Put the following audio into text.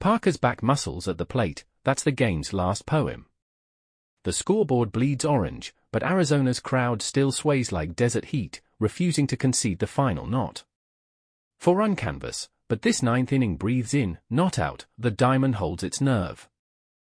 Parker's back muscles at the plate, that's the game's last poem. The scoreboard bleeds orange, but Arizona's crowd still sways like desert heat, refusing to concede the final knot. 4-run canvas, but this ninth inning breathes in, not out, the diamond holds its nerve.